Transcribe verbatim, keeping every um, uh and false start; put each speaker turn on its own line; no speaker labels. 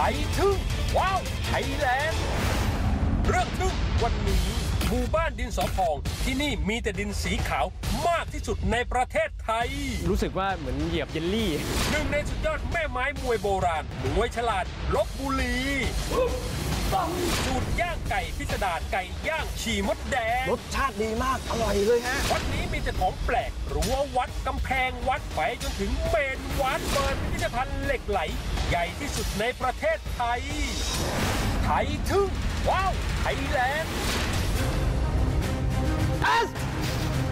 ยทึ่งว้าวไทยแลนด์เรื่องทึ่งวันนี้หมู่บ้านดินสอพองที่นี่มีแต่ดินสีขาวมากที่สุดในประเทศไทย
รู้สึกว่าเหมือนเหยียบเยลลี่
หนึ่งในสุดยอดแม่ไม้มวยโบราณมวยฉลาดลพบุรีสูตรย่างไก่พิสดารไก่ย่างฉี่มดแดง
รสชาติดีมากอร่อยเลยฮะ
วัดนี้มีแต่ของแปลกรั้ววัดกำแพงวัดไปจนถึงเมนวัดเปิดพิพิธภัณฑ์เหล็กไหลใหญ่ที่สุดในประเทศไทยไทยทึ่งว้าวไทยแลนด์
เอส